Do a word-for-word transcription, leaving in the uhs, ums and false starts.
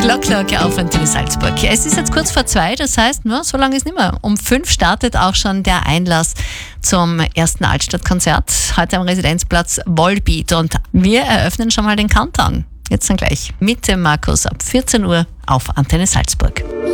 Glock, Glock auf Antenne Salzburg. Es ist jetzt kurz vor zwei, das heißt, ja, so lange ist nicht mehr. Um fünf startet auch schon der Einlass zum ersten Altstadtkonzert, heute am Residenzplatz Volbeat. Und wir eröffnen schon mal den Countdown. Jetzt dann gleich mit dem Markus ab vierzehn Uhr auf Antenne Salzburg.